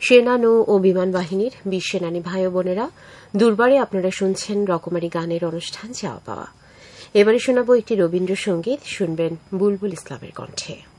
সেনা, নৌ ও বিমান বাহিনীর 20 সেনানী ভাই ও বোনেরা, দুর্বারে আপনারা শুনছেন রকমারি গানের অনুষ্ঠান চাওয়া পাওয়া। এবারে শোনাবো একটি রবীন্দ্রসঙ্গীত, শুনবেন বুলবুল ইসলামের কণ্ঠে।